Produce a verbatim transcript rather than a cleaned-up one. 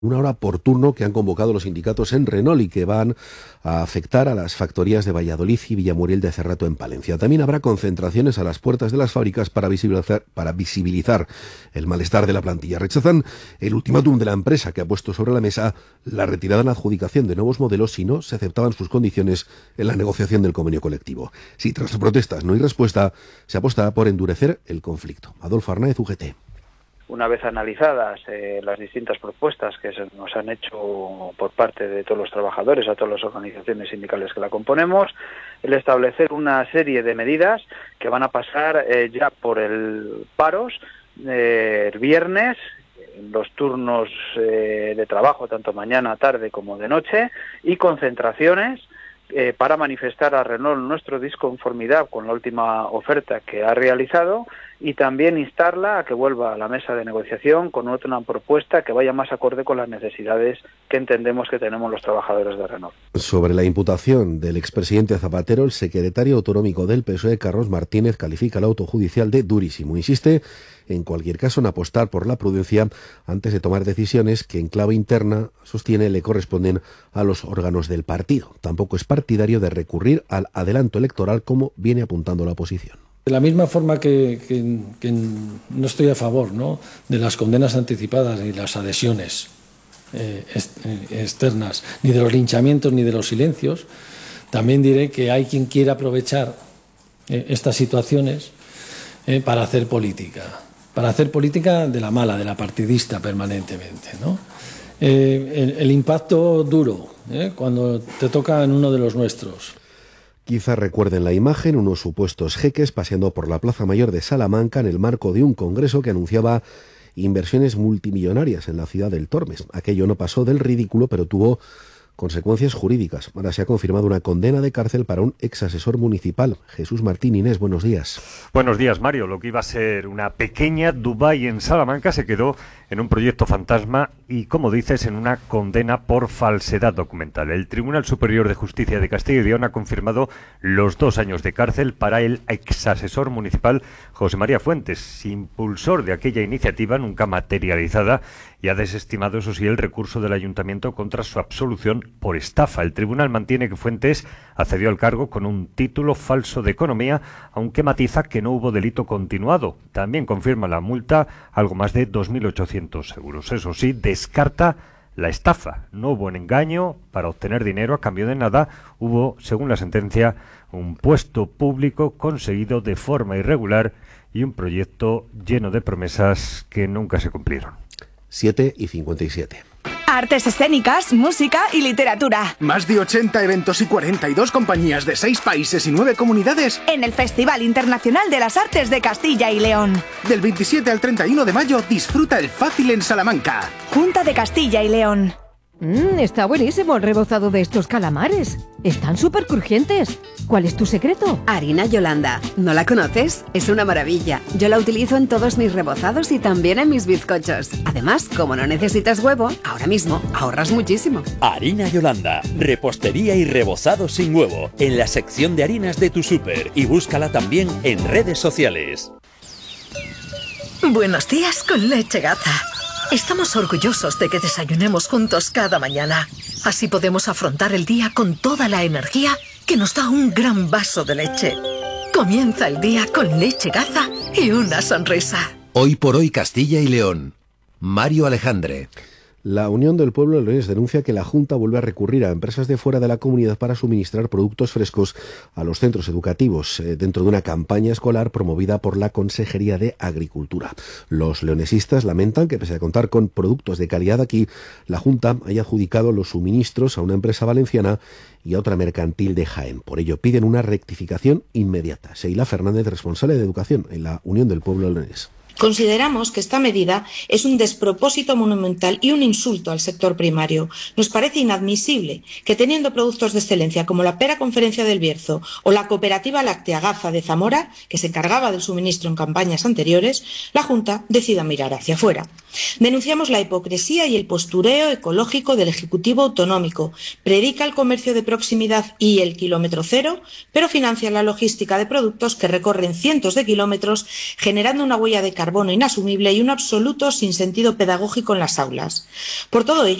Una hora por turno que han convocado los sindicatos en Renault y que van a afectar a las factorías de Valladolid y Villamuriel de Cerrato en Palencia. También habrá concentraciones a las puertas de las fábricas para visibilizar, para visibilizar el malestar de la plantilla. Rechazan el ultimátum de la empresa que ha puesto sobre la mesa la retirada en la adjudicación de nuevos modelos si no se aceptaban sus condiciones en la negociación del convenio colectivo. Si tras las protestas no hay respuesta, se apostará por endurecer el conflicto. Adolfo Arnáez, U G T. Una vez analizadas eh, las distintas propuestas que se nos han hecho por parte de todos los trabajadores, a todas las organizaciones sindicales que la componemos, el establecer una serie de medidas que van a pasar eh, ya por el paros eh, el viernes, en los turnos eh, de trabajo, tanto mañana, tarde como de noche, y concentraciones eh, para manifestar a Renault nuestra disconformidad con la última oferta que ha realizado, y también instarla a que vuelva a la mesa de negociación con otra propuesta que vaya más acorde con las necesidades que entendemos que tenemos los trabajadores de Renault. Sobre la imputación del expresidente Zapatero, el secretario autonómico del P S O E, Carlos Martínez, califica el auto judicial de durísimo. Insiste, en cualquier caso, en apostar por la prudencia antes de tomar decisiones que en clave interna, sostiene, le corresponden a los órganos del partido. Tampoco es partidario de recurrir al adelanto electoral como viene apuntando la oposición. De la misma forma que, que, que no estoy a favor, ¿no?, de las condenas anticipadas ni las adhesiones eh, externas, ni de los linchamientos ni de los silencios, también diré que hay quien quiera aprovechar eh, estas situaciones eh, para hacer política, para hacer política de la mala, de la partidista permanentemente, ¿no? Eh, el, el impacto duro, eh, cuando te toca en uno de los nuestros. Quizá recuerden la imagen, unos supuestos jeques paseando por la Plaza Mayor de Salamanca en el marco de un congreso que anunciaba inversiones multimillonarias en la ciudad del Tormes. Aquello no pasó del ridículo, pero tuvo consecuencias jurídicas. Ahora se ha confirmado una condena de cárcel para un ex asesor municipal. Jesús Martín Inés, buenos días. Buenos días, Mario. Lo que iba a ser una pequeña Dubái en Salamanca se quedó en un proyecto fantasma y, como dices, en una condena por falsedad documental. El Tribunal Superior de Justicia de Castilla y León ha confirmado los dos años de cárcel para el ex asesor municipal José María Fuentes, impulsor de aquella iniciativa nunca materializada, y ha desestimado, eso sí, el recurso del ayuntamiento contra su absolución por estafa. El tribunal mantiene que Fuentes accedió al cargo con un título falso de economía, aunque matiza que no hubo delito continuado. También confirma la multa algo más de dos mil ochocientos euros. Eso sí, descarta la estafa. No hubo un engaño para obtener dinero a cambio de nada. Hubo, según la sentencia, un puesto público conseguido de forma irregular y un proyecto lleno de promesas que nunca se cumplieron. siete y cincuenta y siete. Artes escénicas, música y literatura. Más de ochenta eventos y cuarenta y dos compañías de seis países y nueve comunidades en el Festival Internacional de las Artes de Castilla y León. Del veintisiete al treinta y uno de mayo, disfruta el Fácil en Salamanca. Junta de Castilla y León. Mmm, está buenísimo el rebozado de estos calamares. Están súper crujientes. ¿Cuál es tu secreto? Harina Yolanda. ¿No la conoces? Es una maravilla. Yo la utilizo en todos mis rebozados y también en mis bizcochos. Además, como no necesitas huevo, ahora mismo ahorras muchísimo. Harina Yolanda. Repostería y rebozado sin huevo. En la sección de harinas de tu súper. Y búscala también en redes sociales. Buenos días con Leche Gaza. Estamos orgullosos de que desayunemos juntos cada mañana. Así podemos afrontar el día con toda la energía que nos da un gran vaso de leche. Comienza el día con Leche Gaza y una sonrisa. Hoy por hoy Castilla y León. Mario Alejandre. La Unión del Pueblo de Leones denuncia que la Junta vuelve a recurrir a empresas de fuera de la comunidad para suministrar productos frescos a los centros educativos eh, dentro de una campaña escolar promovida por la Consejería de Agricultura. Los leonesistas lamentan que, pese a contar con productos de calidad aquí, la Junta haya adjudicado los suministros a una empresa valenciana y a otra mercantil de Jaén. Por ello piden una rectificación inmediata. Seila Fernández, responsable de Educación en la Unión del Pueblo Leonés. Consideramos que esta medida es un despropósito monumental y un insulto al sector primario. Nos parece inadmisible que, teniendo productos de excelencia como la Pera Conferencia del Bierzo o la Cooperativa Láctea Gaza de Zamora, que se encargaba del suministro en campañas anteriores, la Junta decida mirar hacia afuera. Denunciamos la hipocresía y el postureo ecológico del Ejecutivo Autonómico. Predica el comercio de proximidad y el kilómetro cero, pero financia la logística de productos que recorren cientos de kilómetros, generando una huella de carbono inasumible y un absoluto sinsentido pedagógico en las aulas. Por todo ello,